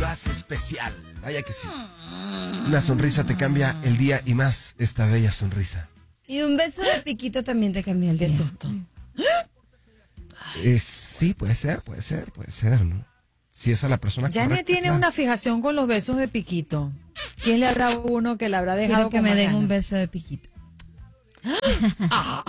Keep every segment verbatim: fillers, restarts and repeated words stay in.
más especial. Vaya que sí. Una sonrisa te cambia el día y más esta bella sonrisa. Y un beso de piquito también te cambia el día. Qué susto. Eh, sí, puede ser, puede ser, puede ser, ¿no? Si es a la persona Janet correcta, tiene claro. una fijación con los besos de piquito. ¿Quién le habrá uno que le habrá dejado Quiero que con me más den ganas? un beso de piquito. Ah.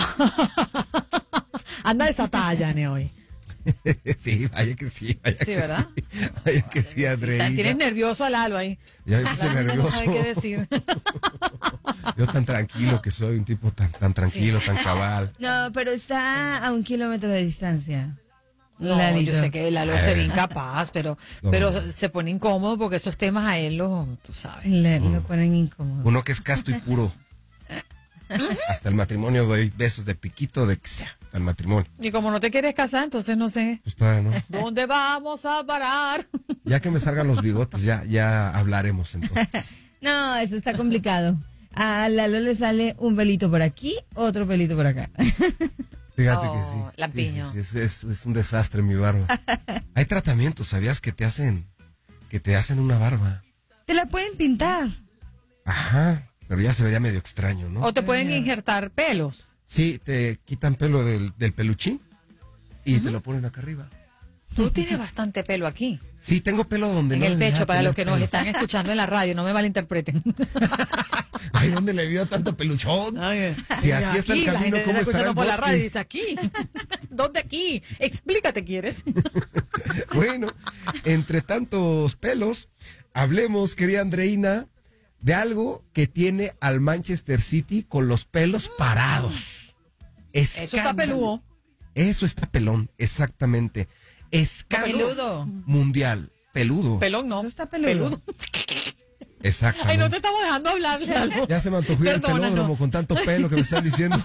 Anda desatada, Janet, hoy. Sí, vaya que sí, vaya Sí, que ¿verdad? sí. Vaya que sí, Andreina. Tienes nervioso al Lalo ahí. Ya me puse La gente nervioso. No sabe qué decir. Yo tan tranquilo que soy, un tipo tan, tan tranquilo, tan cabal. No, pero está a un kilómetro de distancia. No, Lalito. yo sé que Lalo se ve incapaz, pero, No. pero se pone incómodo porque esos temas a él los, tú sabes. Le, lo ponen incómodo. Uno que es casto y puro. Hasta el matrimonio doy besos de piquito, de que sea, hasta el matrimonio. Y como no te quieres casar, entonces no sé. Pues todavía no. ¿Dónde vamos a parar? Ya que me salgan los bigotes, ya, ya hablaremos entonces. No, eso está complicado. A Lalo le sale un pelito por aquí, otro pelito por acá. Fíjate Oh, que sí. lampiño. Sí, sí, sí, es, es, es un desastre mi barba. Hay tratamientos, ¿sabías? Que te hacen, que te hacen una barba. Te la pueden pintar. Ajá, pero ya se vería medio extraño, ¿no? O te pueden injertar pelos. Sí, te quitan pelo del, del peluchín y te lo ponen acá arriba. Tú tienes bastante pelo aquí. Sí, tengo pelo donde En no el debería pecho, para tener los que nos pelo. están escuchando en la radio, no me malinterpreten. Ay, ¿dónde le vio tanto peluchón? Si así está el Aquí, la camino, gente ¿cómo está estará escuchando el por la bosque? radio y dice aquí. ¿Dónde aquí? Explícate, ¿quieres? Bueno, entre tantos pelos, hablemos, querida Andreina, de algo que tiene al Manchester City con los pelos parados. Eso está Escándalo. peludo. Eso está pelón, exactamente. Escándalo Peludo. mundial. Peludo. Pelón no. Eso está peludo. Exactamente. Ay, no te estamos dejando hablar, Lalo. Ya se me antojó ir al Perdónanos. pelódromo con tanto pelo que me están diciendo.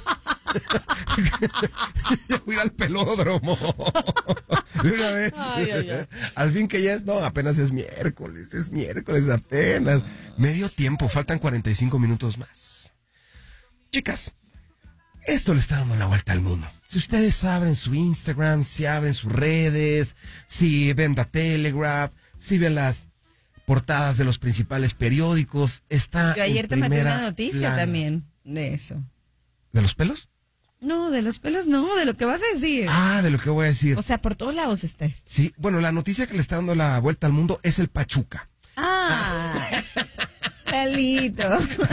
Ya voy a ir al pelódromo. De una vez. Ay, ay, ay. Al fin que ya es, no, apenas es miércoles, es miércoles apenas. Medio tiempo, faltan cuarenta y cinco minutos más. Chicas, esto le está dando la vuelta al mundo. Si ustedes abren su Instagram, si abren sus redes, si ven The Telegraph, si ven las portadas de los principales periódicos, está Yo ayer en te metí primera una noticia plana. también de eso. ¿De los pelos? No, de los pelos no, de lo que vas a decir. Ah, de lo que voy a decir. O sea, por todos lados está esto. Sí, bueno, la noticia que le está dando la vuelta al mundo es el Pachuca. Ah, Lalito.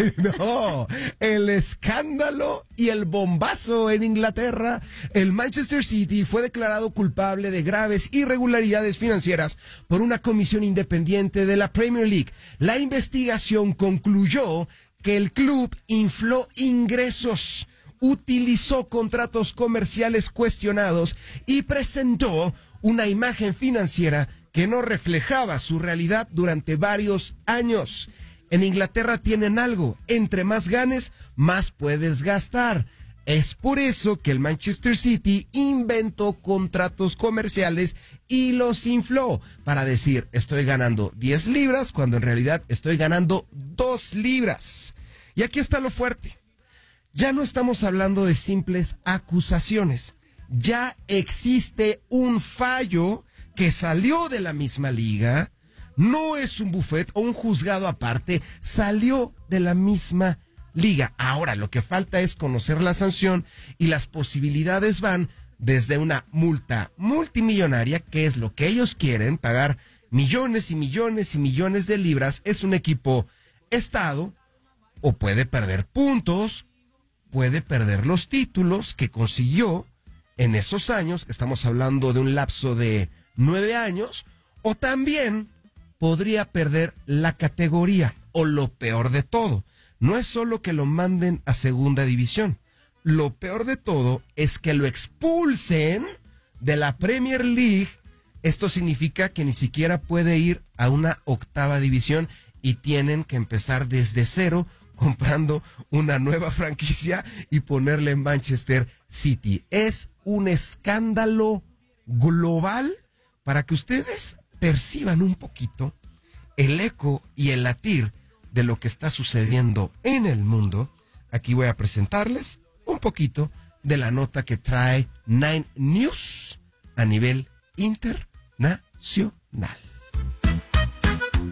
No, el escándalo y el bombazo en Inglaterra. El Manchester City fue declarado culpable de graves irregularidades financieras por una comisión independiente de la Premier League. La investigación concluyó que el club infló ingresos, utilizó contratos comerciales cuestionados y presentó una imagen financiera que no reflejaba su realidad durante varios años. En Inglaterra tienen algo, entre más ganes, más puedes gastar. Es por eso que el Manchester City inventó contratos comerciales y los infló para decir, estoy ganando diez libras cuando en realidad estoy ganando dos libras. Y aquí está lo fuerte. Ya no estamos hablando de simples acusaciones. Ya existe un fallo que salió de la misma liga. No es un buffet o un juzgado aparte, salió de la misma liga. Ahora lo que falta es conocer la sanción y las posibilidades van desde una multa multimillonaria, que es lo que ellos quieren, pagar millones y millones y millones de libras. Es un equipo estado, o puede perder puntos, puede perder los títulos que consiguió en esos años, estamos hablando de un lapso de nueve años, o también podría perder la categoría, o lo peor de todo, no es solo que lo manden a segunda división, lo peor de todo es que lo expulsen de la Premier League. Esto significa que ni siquiera puede ir a una octava división y tienen que empezar desde cero comprando una nueva franquicia y ponerle en Manchester City. Es un escándalo global para que ustedes perciban un poquito el eco y el latir de lo que está sucediendo en el mundo. Aquí voy a presentarles un poquito de la nota que trae Nine News a nivel internacional.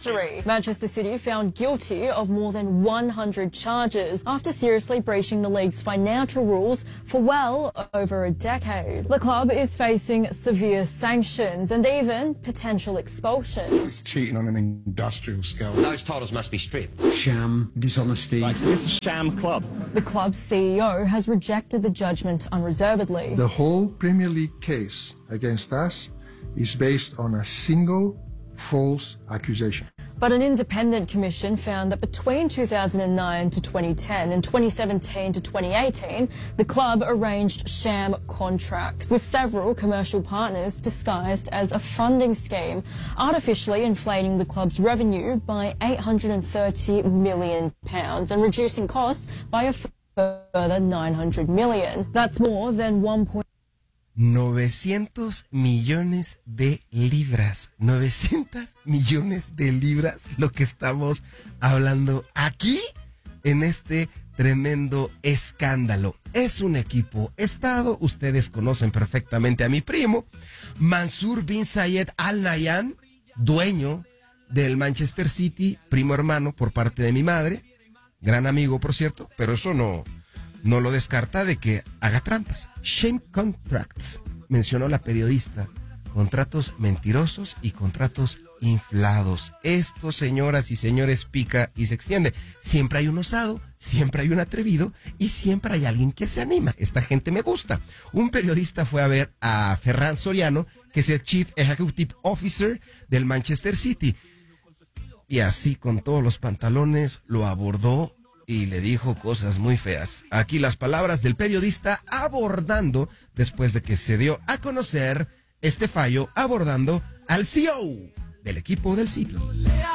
history. Manchester City found guilty of more than one hundred charges after seriously breaching the league's financial rules for well over a decade. The club is facing severe sanctions and even potential expulsion. It's cheating on an industrial scale. Those titles must be stripped. Sham, dishonesty. Right, so this is a sham club. The club's C E O has rejected the judgment unreservedly. The whole Premier League case against us is based on a single false accusation. But an independent commission found that between two thousand nine to twenty ten and twenty seventeen to twenty eighteen, the club arranged sham contracts with several commercial partners disguised as a funding scheme, artificially inflating the club's revenue by eight hundred thirty million pounds and reducing costs by a further nine hundred million. That's more than one point novecientos millones de libras. novecientos millones de libras, lo que estamos hablando aquí en este tremendo escándalo. Es un equipo estado, ustedes conocen perfectamente a mi primo, Mansur bin Zayed Al Nahyan, dueño del Manchester City, primo hermano por parte de mi madre, gran amigo por cierto, pero eso no... no lo descarta de que haga trampas. Shame contracts, mencionó la periodista. Contratos mentirosos y contratos inflados. Esto, señoras y señores, pica y se extiende. Siempre hay un osado, siempre hay un atrevido y siempre hay alguien que se anima. Esta gente me gusta. Un periodista fue a ver a Ferran Soriano, que es el Chief Executive Officer del Manchester City. Y así, con todos los pantalones, lo abordó y le dijo cosas muy feas. Aquí las palabras del periodista abordando, después de que se dio a conocer este fallo, abordando al C E O del equipo del City. Do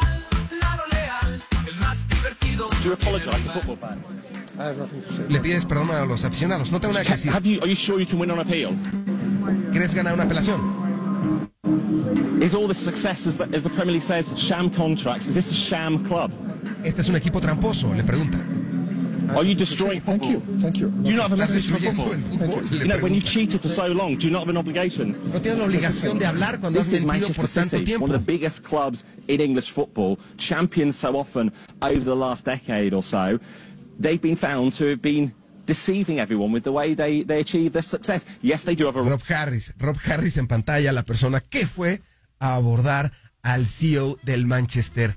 you apologize to football fans? I have nothing to say. Le pides perdón a los aficionados. No tengo nada que decir. Have you, are you sure you can win on appeal? ¿Quieres ganar una apelación? Is all this success, as the, as the Premier League says, sham contracts? Is this a sham club? Este es un equipo tramposo, le pregunta. Are you destroying Thank football? you, thank you. Do you not have a ¿Estás message for destruyendo football? el fútbol? Le You know, when you've pregunta. cheated for so long, do you not have an obligation? No tienes la obligación de hablar cuando has This is mentido por Manchester tanto City, tiempo. one of the biggest clubs in English football, champions so often over the last decade or so. They've been found to have been deceiving everyone with the way they, they achieve their success. Yes, they do have a... Rob Harris, Rob Harris en pantalla, la persona que fue a abordar al C E O del Manchester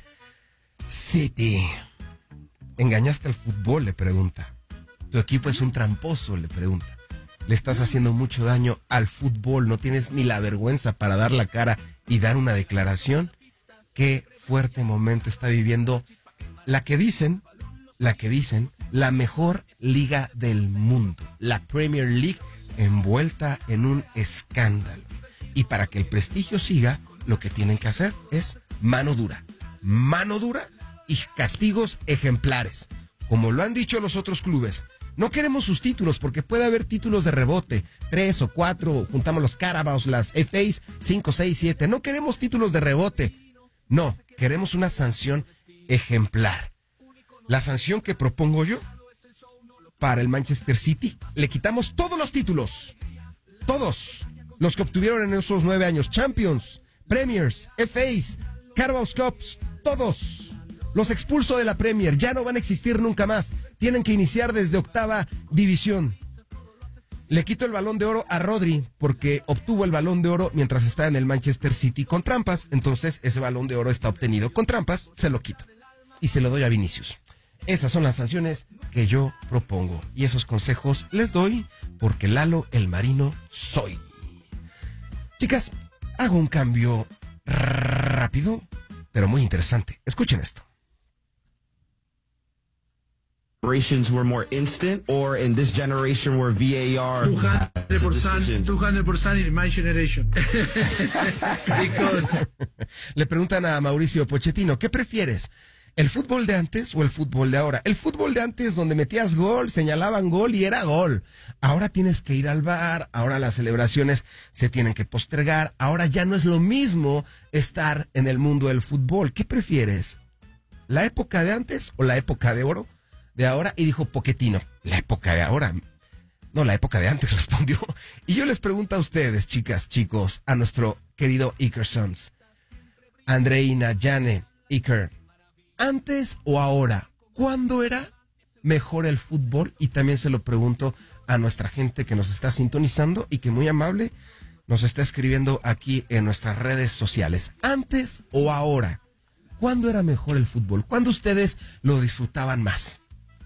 City. ¿Engañaste al fútbol?, le pregunta. Tu equipo es un tramposo, le pregunta. Le estás haciendo mucho daño al fútbol, no tienes ni la vergüenza para dar la cara y dar una declaración. Qué fuerte momento está viviendo la que dicen, la que dicen, la mejor liga del mundo, la Premier League, envuelta en un escándalo. Y para que el prestigio siga, lo que tienen que hacer es mano dura. Mano dura y castigos ejemplares. Como lo han dicho los otros clubes, no queremos sus títulos porque puede haber títulos de rebote, tres o cuatro, juntamos los Carabaos, las F As, cinco, seis, siete. No queremos títulos de rebote. No, queremos una sanción ejemplar. La sanción que propongo yo para el Manchester City, le quitamos todos los títulos. Todos los que obtuvieron en esos nueve años. Champions, Premiers, F As, Carabaos Cups, todos. Los expulso de la Premier, ya no van a existir nunca más. Tienen que iniciar desde octava división. Le quito el Balón de Oro a Rodri porque obtuvo el Balón de Oro mientras está en el Manchester City con trampas. Entonces ese Balón de Oro está obtenido con trampas, se lo quito. Y se lo doy a Vinicius. Esas son las sanciones que yo propongo. Y esos consejos les doy porque Lalo el Marino soy. Chicas, hago un cambio rápido, pero muy interesante. Escuchen esto. Generations were more instant, or in this generation where V A R two hundred percent, two hundred percent in my generation. Because... Le preguntan a Mauricio Pochettino, ¿qué prefieres? ¿El fútbol de antes o el fútbol de ahora? El fútbol de antes donde metías gol, señalaban gol y era gol. Ahora tienes que ir al bar, ahora las celebraciones se tienen que postergar, ahora ya no es lo mismo estar en el mundo del fútbol. ¿Qué prefieres? ¿La época de antes o la época de oro? De ahora, y dijo Pochettino, la época de ahora, no, la época de antes, respondió. Y yo les pregunto a ustedes, chicas, chicos, a nuestro querido Iker Sons, Andreina, Jane, Iker, ¿antes o ahora? ¿Cuándo era mejor el fútbol? Y también se lo pregunto a nuestra gente que nos está sintonizando y que muy amable nos está escribiendo aquí en nuestras redes sociales. ¿Antes o ahora? ¿Cuándo era mejor el fútbol? ¿Cuándo ustedes lo disfrutaban más?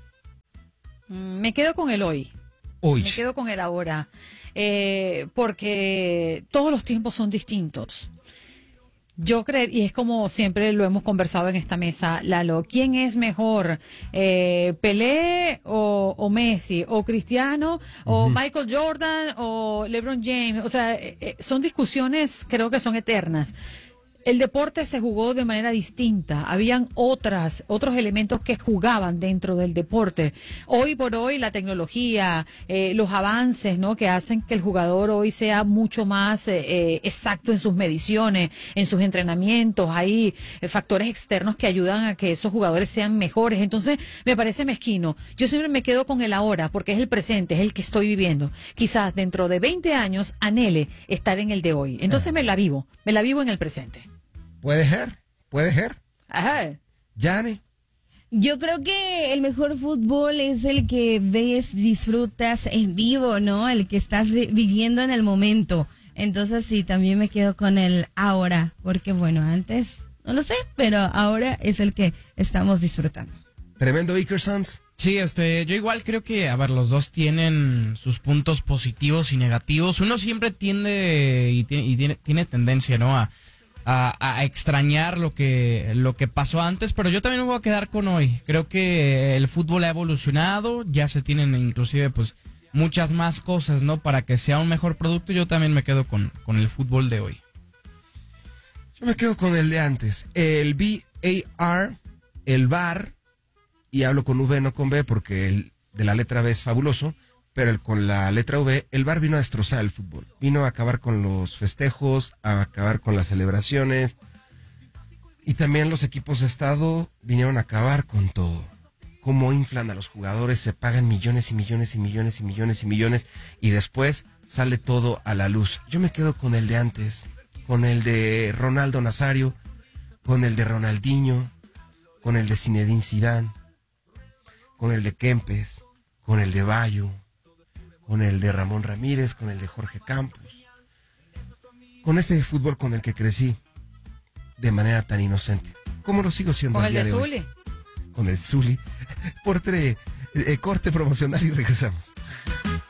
Me quedo con el hoy. Hoy. Me quedo con el ahora. Eh, porque todos los tiempos son distintos. Yo creo, y es como siempre lo hemos conversado en esta mesa, Lalo, ¿quién es mejor? Eh, ¿Pelé o, o Messi? ¿O Cristiano? ¿O uh-huh. Michael Jordan? ¿O LeBron James? O sea, eh, son discusiones, creo que son eternas. El deporte se jugó de manera distinta. Habían otras, otros elementos que jugaban dentro del deporte. Hoy por hoy la tecnología, eh, los avances, ¿no? Que hacen que el jugador hoy sea mucho más eh, exacto en sus mediciones, en sus entrenamientos. Hay eh, factores externos que ayudan a que esos jugadores sean mejores. Entonces, me parece mezquino. Yo siempre me quedo con el ahora, porque es el presente, es el que estoy viviendo. Quizás dentro de veinte años anhele estar en el de hoy. Entonces me la vivo, me la vivo en el presente. Puede ser, puede ser. Ajá. Yane. Yo creo que el mejor fútbol es el que ves, disfrutas en vivo, ¿no? El que estás viviendo en el momento. Entonces sí, también me quedo con el ahora, porque bueno, antes no lo sé, pero ahora es el que estamos disfrutando. Tremendo Iker Sanz. Sí, este, yo igual creo que, a ver, los dos tienen sus puntos positivos y negativos. Uno siempre tiende y tiene, y tiene, tiene tendencia, ¿no? A A, a extrañar lo que lo que pasó antes, pero yo también me voy a quedar con hoy. Creo que el fútbol ha evolucionado, ya se tienen inclusive pues muchas más cosas, ¿no? Para que sea un mejor producto. Yo también me quedo con, con el fútbol de hoy. Yo me quedo con el de antes, el V A R, el V A R, y hablo con V, no con B, porque el de la letra B es fabuloso, pero el, con la letra V, el V A R vino a destrozar el fútbol. Vino a acabar con los festejos, a acabar con las celebraciones. Y también los equipos de estado vinieron a acabar con todo. Cómo inflan a los jugadores, se pagan millones y millones y millones y millones y millones. Y después sale todo a la luz. Yo me quedo con el de antes, con el de Ronaldo Nazario, con el de Ronaldinho, con el de Zinedine Zidane, con el de Kempes, con el de Bayo, con el de Ramón Ramírez, con el de Jorge Campos, con ese fútbol con el que crecí de manera tan inocente. ¿Cómo lo sigo siendo con al el día de de Zuli? Hoy? Con el Zuli. Por tre, eh, corte promocional y regresamos.